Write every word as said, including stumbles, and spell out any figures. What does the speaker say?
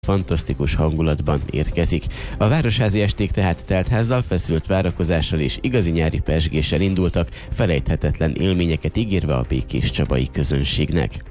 fantasztikus hangulatban érkezik. A városházi esték tehát teltházzal, feszült várakozással és igazi nyári pezsgéssel indultak, felejthetetlen élményeket ígérve a békéscsabai közönségnek.